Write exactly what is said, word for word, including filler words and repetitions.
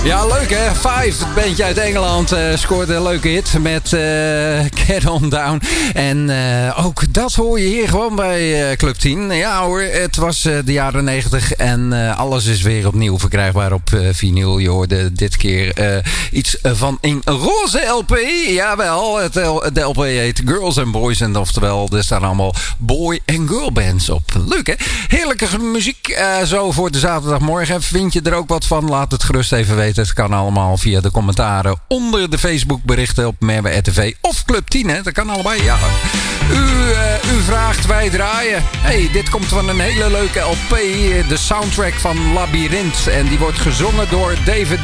Ja, leuk hè? Five, het bandje uit Engeland, uh, scoorde een leuke hit met uh, Get On Down. En uh, ook dat hoor je hier gewoon bij uh, Club tien. Ja hoor, het was uh, de jaren negentig en uh, alles is weer opnieuw verkrijgbaar op uh, vinyl. Je hoorde dit keer uh, iets van een roze L P. Jawel, het, de L P heet Girls and Boys. En oftewel, er staan allemaal boy- en girl bands op. Leuk hè? Heerlijke muziek uh, zo voor de zaterdagmorgen. Vind je er ook wat van? Laat het gerust even weten. Het kan allemaal via de commentaren onder de Facebook berichten op Merwe R T V of Club tien. Hè? Dat kan allebei. Ja. U, uh, u vraagt, wij draaien. Hey, dit komt van een hele leuke L P. De soundtrack van Labyrinth. En die wordt gezongen door David